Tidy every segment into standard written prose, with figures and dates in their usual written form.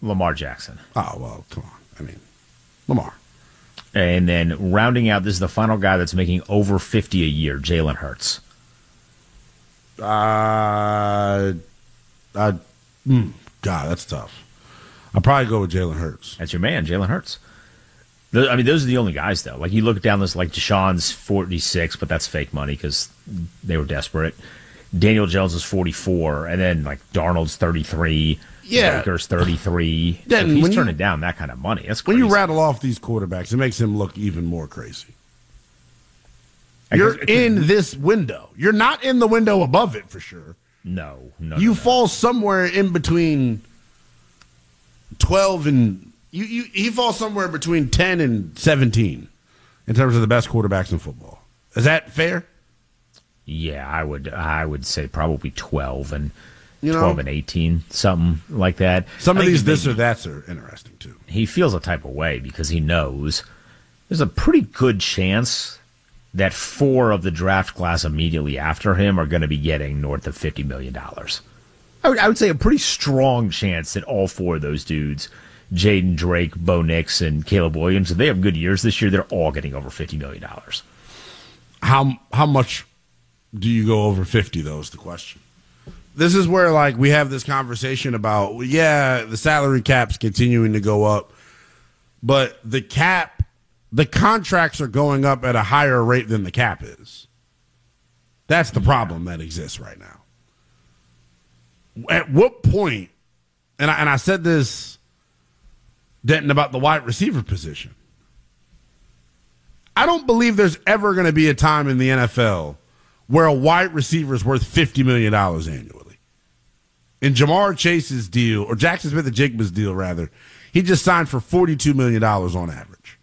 Lamar Jackson. Oh, well, come on. I mean, Lamar. And then rounding out, this is the final guy that's making over 50 a year, Jalen Hurts. God, that's tough. I'll probably go with Jalen Hurts. That's your man, Jalen Hurts. I mean, those are the only guys, though. Like, you look down this, like, Deshaun's 46, but that's fake money because they were desperate. Daniel Jones is 44, and then, like, Darnold's 33. Yeah. Baker's 33. Yeah, so if he's turning down that kind of money, that's crazy. When you rattle off these quarterbacks, it makes him look even more crazy. You're in this window. You're not in the window above it, for sure. No. You fall somewhere in between 12 and... He falls somewhere between 10 and 17 in terms of the best quarterbacks in football. Is that fair? Yeah, I would say probably 12 and 12 and 18, something like that. Some of these this or that's are interesting too. He feels a type of way because he knows there's a pretty good chance that 4 of the draft class immediately after him are going to be getting north of $50 million. I would say a pretty strong chance that all 4 of those dudes, Jaden Drake, Bo Nix, and Caleb Williams, if they have good years this year, they're all getting over $50 million. How much do you go over 50, though, is the question. This is where, like, we have this conversation about, the salary cap's continuing to go up, but the contracts are going up at a higher rate than the cap is. That's the problem that exists right now. At what point, and I said this, Denton, about the wide receiver position. I don't believe there's ever going to be a time in the NFL where a wide receiver is worth $50 million annually. In Jamar Chase's deal, or Jackson Smith-Njigba's deal, rather, he just signed for $42 million on average.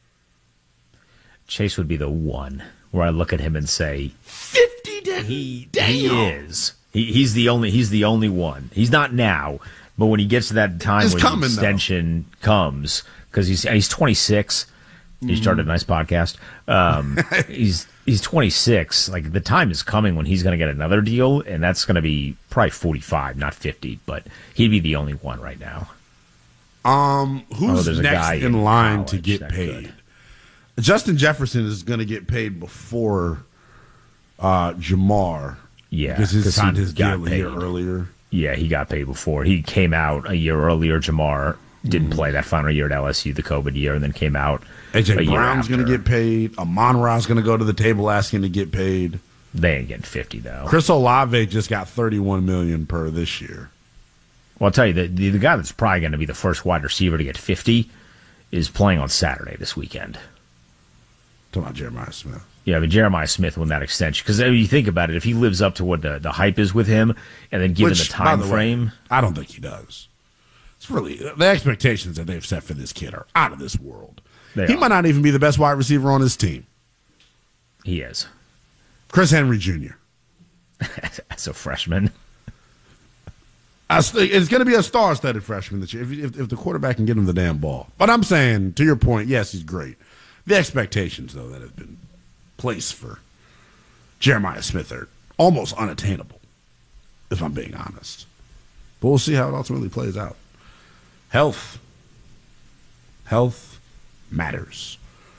Chase would be the one where I look at him and say, 50, Denton? He is. He's the only one. He's not now, but when he gets to that time where the extension comes, because he's 26. He started a nice podcast. He's 26. Like, the time is coming when he's going to get another deal, and that's going to be probably 45, not 50. But he'd be the only one right now. Who's next in line to get paid? Good. Justin Jefferson is going to get paid before Jamar. Yeah, because he signed his deal a year earlier. Yeah, he got paid before. He came out a year earlier. Jamar didn't play that final year at LSU, the COVID year, and then came out. A.J. Brown's going to get paid. Amon-Ra's going to go to the table asking to get paid. They ain't getting 50, though. Chris Olave just got $31 million per this year. Well, I'll tell you, the guy that's probably going to be the first wide receiver to get 50 is playing on Saturday this weekend. Talking about Jeremiah Smith. Yeah, but Jeremiah Smith won that extension. Because you think about it, if he lives up to what the hype is with him, and then given the time frame. I don't think he does. It's really, the expectations that they've set for this kid are out of this world. He might not even be the best wide receiver on his team. He is. Chris Henry Jr. As a freshman. It's going to be a star-studded freshman this year if the quarterback can get him the damn ball. But I'm saying, to your point, yes, he's great. The expectations, though, that have been placed for Jeremiah Smith are almost unattainable, if I'm being honest. But we'll see how it ultimately plays out. Health matters.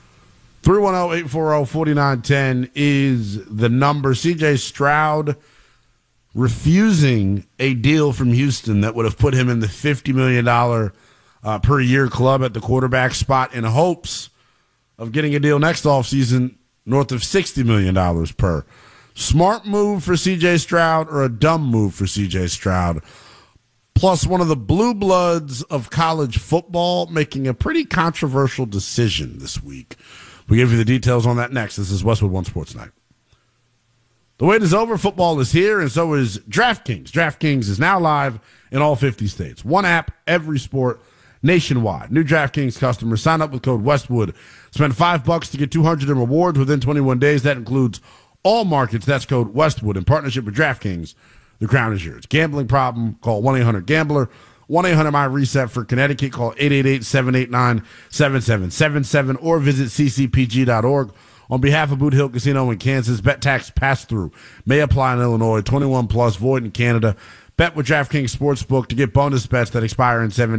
310-840-4910 is the number. C.J. Stroud refusing a deal from Houston that would have put him in the $50 million per year club at the quarterback spot in hopes of getting a deal next offseason north of $60 million per. Smart move for C.J. Stroud or a dumb move for C.J. Stroud? Plus, one of the blue bloods of college football making a pretty controversial decision this week. We'll give you the details on that next. This is Westwood One Sports Night. The wait is over. Football is here, and so is DraftKings. DraftKings is now live in all 50 states. One app, every sport, nationwide. New DraftKings customers sign up with code Westwood. Spend $5 to get $200 in rewards within 21 days. That includes all markets. That's code Westwood. In partnership with DraftKings, the crown is yours. Gambling problem? Call 1-800-GAMBLER. 1-800-MY-RESET for Connecticut. Call 888-789-7777 or visit ccpg.org. On behalf of Boot Hill Casino in Kansas, bet tax pass-through may apply in Illinois. 21 plus, void in Canada. Bet with DraftKings Sportsbook to get bonus bets that expire in 7